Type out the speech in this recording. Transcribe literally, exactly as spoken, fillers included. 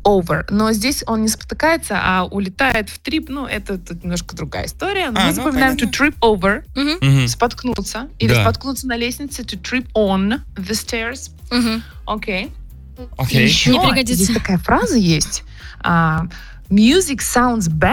over. Но здесь он не спотыкается, а улетает в трип. Ну, это тут немножко другая история. Но А, мы ну, запоминаем to понятно. trip over, Мгм. Мгм. споткнуться. Или Да. споткнуться на лестнице, to trip on the stairs. Мгм. Окей. Окей. Еще Мне пригодится. здесь такая фраза есть. а, Music sounds better